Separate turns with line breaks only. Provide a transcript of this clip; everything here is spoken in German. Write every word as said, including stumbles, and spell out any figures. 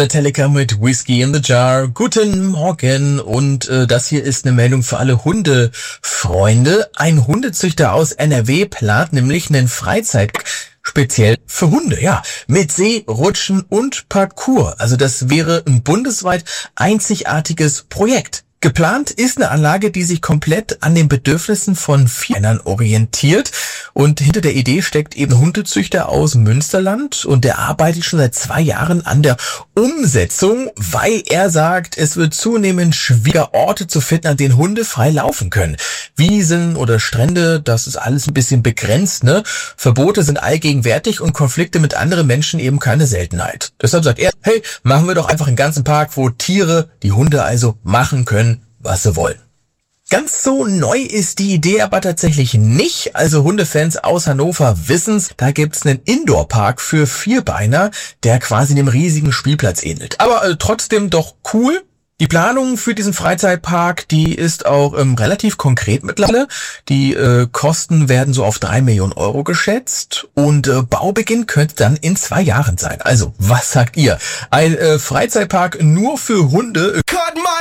Metallica mit Whiskey in the Jar. Guten Morgen und äh, das hier ist eine Meldung für alle Hundefreunde. Ein Hundezüchter aus N R W plant nämlich einen Freizeit speziell für Hunde, ja, mit See, Rutschen und Parkour. Also das wäre ein bundesweit einzigartiges Projekt. Geplant ist eine Anlage, die sich komplett an den Bedürfnissen von Viehmännern orientiert. Und hinter der Idee steckt eben ein Hundezüchter aus Münsterland. Und der arbeitet schon seit zwei Jahren an der Umsetzung, weil er sagt, es wird zunehmend schwieriger, Orte zu finden, an denen Hunde frei laufen können. Wiesen oder Strände, das ist alles ein bisschen begrenzt, ne? Verbote sind allgegenwärtig und Konflikte mit anderen Menschen eben keine Seltenheit. Deshalb sagt er, hey, machen wir doch einfach einen ganzen Park, wo Tiere, die Hunde also, machen können, was sie wollen. Ganz so neu ist die Idee aber tatsächlich nicht. Also Hundefans aus Hannover wissen's, da gibt's einen Indoor-Park für Vierbeiner, der quasi einem riesigen Spielplatz ähnelt. Aber äh, trotzdem doch cool. Die Planung für diesen Freizeitpark, die ist auch ähm, relativ konkret mittlerweile. Die äh, Kosten werden so auf drei Millionen Euro geschätzt und äh, Baubeginn könnte dann in zwei Jahren sein. Also, was sagt ihr? Ein äh, Freizeitpark nur für Hunde? Cut my